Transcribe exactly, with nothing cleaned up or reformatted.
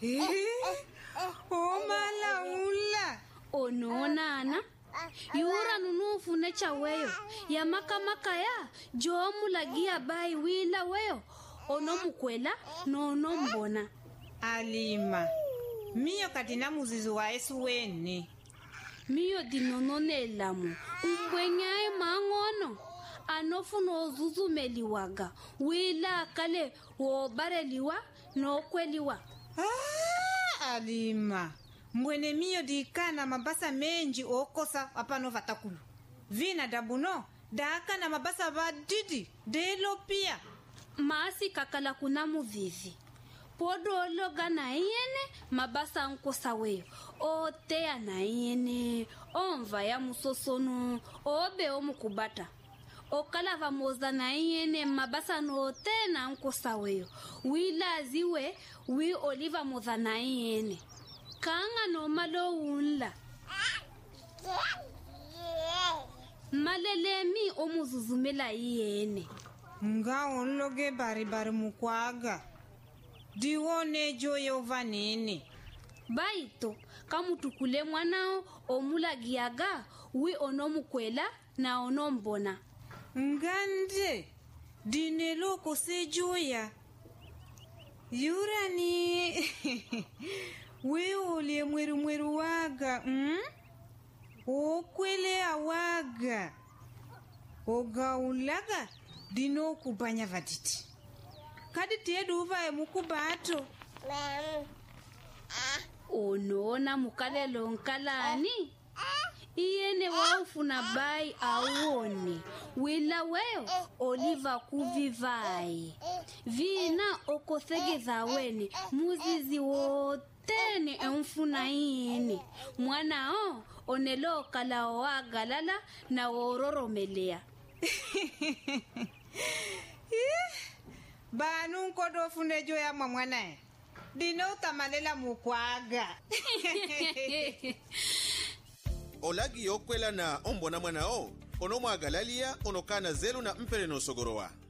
Omala ula. Ononana. Yura nunufu necha weyo. Ya maka maka ya. Jomu lagia bai wila weyo. Ono mukwela no ono mbona. Alima. Miyo katina muzizu wa esu wene. Miyo dinonone lamu. Umbwenyae mangono. Anofu no zuzu meliwaga. Wila kale wobareliwa no kweliwa. Ah, Alima. Mwene miyo dikana mabasa menji okosa apano vatakulu. Vina dabuno. Daka na mabasa vadidi. Delo pia. Maasi kakala kunamu vivi. Podo loga na iene mabasa nkosa weyo. O tea na iene. Onva ya musosonu. Obe omukubata. Okala vamoza na iene mabasa no tena nkosa weyo. Wila ziwe wi oliva moza na iene. Kanga no malo unla. Malelemi omuzuzumela iene. Nga onloge bari bari mukwaga. Diwone joye ovanene. Baito, kamutukule mwanao omulagiaga wi onomukwela na onombona. Ngande, dinelo kose joya. Yurani, we ole mweru mweru waga, hmm? Okwele awaga. Oga ulaga, dino kubanya vaditi. Kadi tedu uva e mukubato. Onona mukalelo nkalani? Iene waufuna bai awone. Wila weyo oliva kuvivai. Vina okosegeza wene. Muzizi wotene enfuna iene. Mwana o onelo kala oagalala na ororomelea. Banu nkodo funejo ya mamwana. Dino tamalela mukwaga. Olagi yokwela na ombona mwana o. Ono mwagalalia onokana zelu na mpere no sogorowa.